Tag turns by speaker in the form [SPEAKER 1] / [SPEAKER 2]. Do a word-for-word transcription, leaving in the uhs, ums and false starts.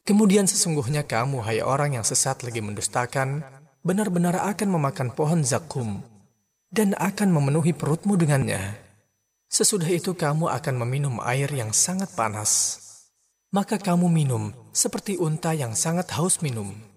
[SPEAKER 1] Kemudian sesungguhnya kamu, hai orang yang sesat lagi mendustakan, benar-benar akan memakan pohon zakum dan akan memenuhi perutmu dengannya. Sesudah itu kamu akan meminum air yang sangat panas. Maka kamu minum seperti unta yang sangat haus minum.